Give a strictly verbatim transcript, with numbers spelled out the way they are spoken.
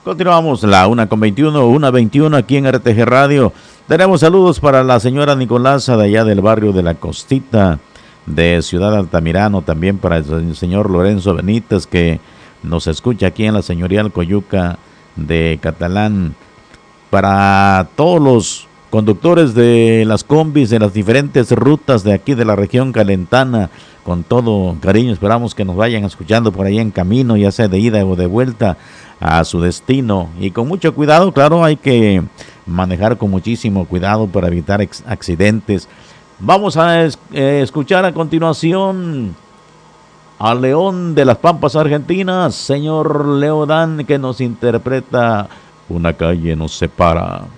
Continuamos la una con veintiuno, una veintiuno aquí en R T G Radio. Tenemos saludos para la señora Nicolasa de allá del barrio de La Costita de Ciudad Altamirano, también para el señor Lorenzo Benítez que nos escucha aquí en la señorial Coyuca de Catalán, para todos los conductores de las combis de las diferentes rutas de aquí de la región calentana, con todo cariño esperamos que nos vayan escuchando por ahí en camino, ya sea de ida o de vuelta a su destino, y con mucho cuidado, claro, hay que manejar con muchísimo cuidado para evitar accidentes. Vamos a es, eh, escuchar a continuación a León de las Pampas Argentinas, señor Leodán, que nos interpreta Una calle nos separa.